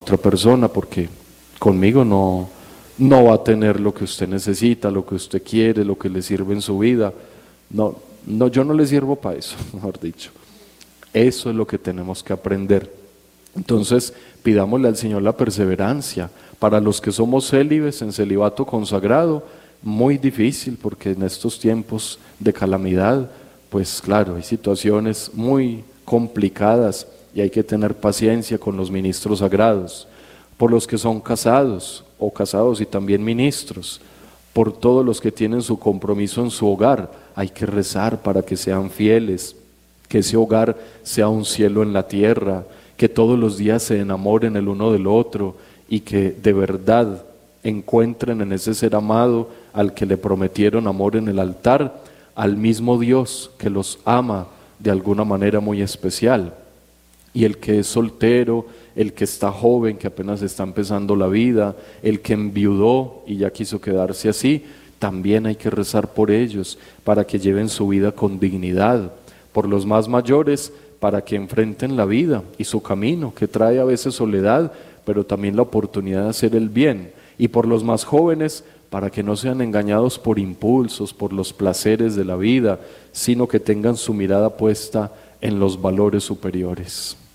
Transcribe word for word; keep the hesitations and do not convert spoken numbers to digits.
otra persona, porque conmigo no, no va a tener lo que usted necesita, lo que usted quiere, lo que le sirve en su vida. No, no, yo no le sirvo para eso, mejor dicho. Eso es lo que tenemos que aprender. Entonces, pidámosle al Señor la perseverancia. Para los que somos célibes en celibato consagrado, muy difícil, porque en estos tiempos de calamidad, pues claro, hay situaciones muy complicadas y hay que tener paciencia con los ministros sagrados. Por los que son casados o casados y también ministros, por todos los que tienen su compromiso en su hogar, hay que rezar para que sean fieles, que ese hogar sea un cielo en la tierra, que todos los días se enamoren el uno del otro y que de verdad encuentren en ese ser amado al que le prometieron amor en el altar, al mismo Dios que los ama de alguna manera muy especial. Y el que es soltero, el que está joven, que apenas está empezando la vida, el que enviudó y ya quiso quedarse así, también hay que rezar por ellos, para que lleven su vida con dignidad. Por los más mayores, para que enfrenten la vida y su camino, que trae a veces soledad, pero también la oportunidad de hacer el bien. Y por los más jóvenes, para que no sean engañados por impulsos, por los placeres de la vida, sino que tengan su mirada puesta en los valores superiores.